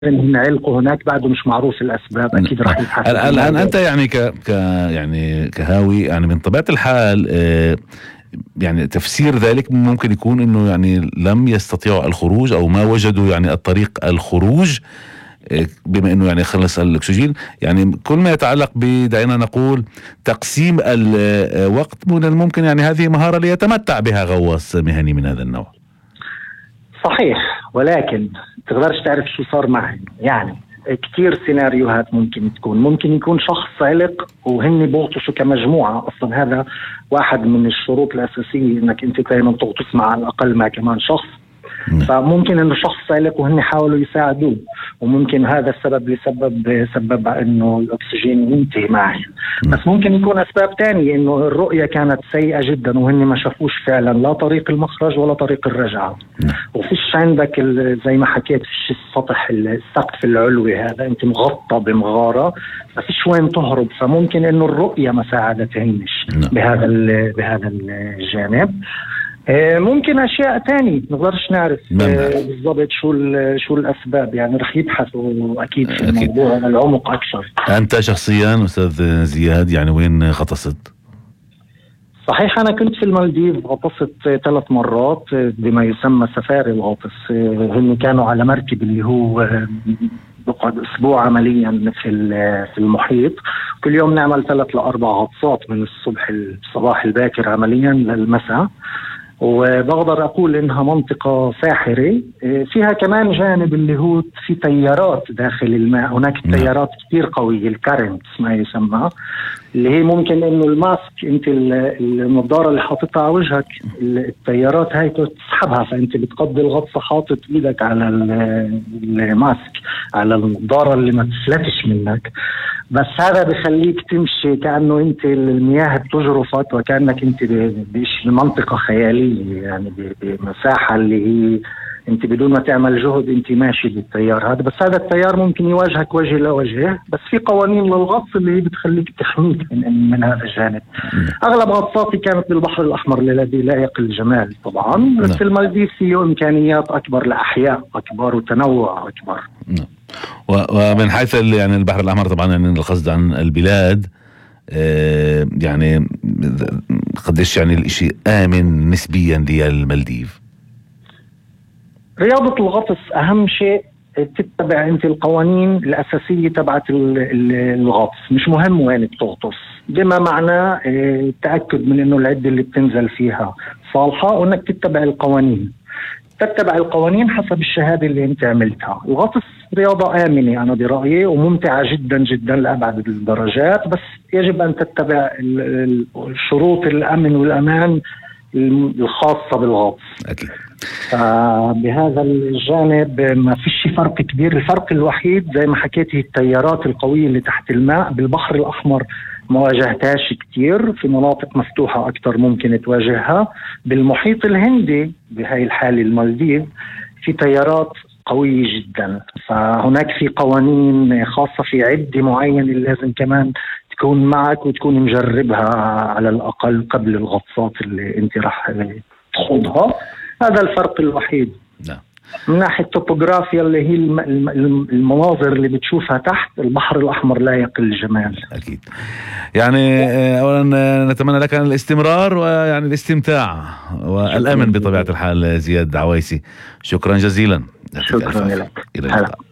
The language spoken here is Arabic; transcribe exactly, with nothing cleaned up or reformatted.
نعلقه هناك بعده مش معروف الأسباب، أكيد راح يتحسن. الآن أنت يعني ك... ك يعني كهاوي، يعني من طبيعة الحال آه يعني تفسير ذلك ممكن يكون انه يعني لم يستطيعوا الخروج او ما وجدوا يعني الطريق الخروج بما انه يعني خلص الاكسجين. يعني كل ما يتعلق بدعينا نقول تقسيم الوقت من الممكن يعني هذه مهارة ليتمتع بها غواص مهني من هذا النوع. صحيح، ولكن تقدرش تعرف شو صار معهم. يعني كتير سيناريوهات ممكن تكون، ممكن يكون شخص علق وهن بيغطسوا كمجموعة. أصلا هذا واحد من الشروط الأساسية، إنك أنت دائما تغطس مع على الأقل مع كمان شخص. فممكن إنه شخص علق وهن حاولوا يساعدوه، وممكن هذا السبب لسبب سبب إنه الأكسجين ينتهي معه. بس ممكن يكون أسباب تانية، إنه الرؤية كانت سيئة جدا وهن ما شافوش فعلا لا طريق المخرج ولا طريق الرجعة. وفيش عندك زي ما حكيت فيش السطح السقف العلوي هذا، أنت مغطى بمغارة ما فيش وين تهرب. فممكن إنه الرؤية ما ساعدتهنش بهذا بهذا الجانب. ممكن أشياء تاني نقدرش نعرف بالضبط شو شو الأسباب. يعني رح يبحثوا أكيد في أكيد. الموضوع العمق أكثر. أنت شخصيا أستاذ زياد يعني وين غطست؟ صحيح، أنا كنت في المالديف، غطست ثلاث مرات بما يسمى سفاري الغطس. هم كانوا على مركب اللي هو بقعد أسبوع عمليا في في المحيط. كل يوم نعمل ثلاث لأربع غطسات من الصبح الصباح الباكر عمليا للمساء. وبقدر أقول إنها منطقة ساحرة، فيها كمان جانب اللي هو في تيارات داخل الماء. هناك تيارات كتير قوية، الكارنت ما يسمى، اللي هي ممكن إنه الماسك، أنت النظارة اللي حاططها على وجهك التيارات هاي تسحبها، فأنت بتقضي الغطسة حاطط إيدك على الماسك على النظارة اللي ما تفلتش منك. بس هذا بخليك تمشي كأنه أنت المياه بتجرفك، وكأنك أنت بمنطقة خيالية، يعني بمساحة اللي هي أنت بدون ما تعمل جهد أنت ماشي بالتيار هذا. بس هذا التيار ممكن يواجهك وجه لوجه، بس في قوانين للغطس اللي هي بتخليك تحميك من, من هذا الجانب. أغلب غطساتي كانت بالبحر الأحمر الذي لا يقل جمال طبعا، بس في المالديف فيه إمكانيات أكبر لأحياء أكبر وتنوع أكبر. ومن حيث يعني البحر الأحمر طبعا يعني القصد عن البلاد، آه يعني قديش يعني الاشي آمن نسبيا للمالديف؟ رياضة الغطس أهم شيء تتبع أنت القوانين الأساسية تبعت الغطس، مش مهم وين بتغطس، بما معناه التأكد من أنه العدة اللي بتنزل فيها صالحة، وأنك تتبع القوانين. تتبع القوانين حسب الشهادة اللي أنت عملتها. الغطس رياضة آمنة أنا برأيي، وممتعة جدا جدا لأبعد الدرجات، بس يجب أن تتبع الشروط الأمن والأمان الخاصة بالغطس. أكيد. فبهذا الجانب ما فيش فرق كبير. الفرق الوحيد زي ما حكيت هي التيارات القوية اللي تحت الماء. بالبحر الأحمر ما واجهتهاش كتير، في مناطق مفتوحة أكتر ممكن تواجهها. بالمحيط الهندي بهاي الحالة المالديف في تيارات قوية جدا، فهناك في قوانين خاصة في عدة معينة اللي لازم كمان تكون معك وتكون مجربها على الأقل قبل الغطسات اللي انت راح تخوضها. هذا الفرق الوحيد. نعم. من ناحية التوبوغرافيا اللي هي المناظر اللي بتشوفها تحت، البحر الأحمر لا يقل جمال. أكيد. يعني أولا نتمنى لك الاستمرار ويعني الاستمتاع والأمن بطبيعة الحال. زياد عويسي، شكرا جزيلا. شكرا لك. إلى اللقاء.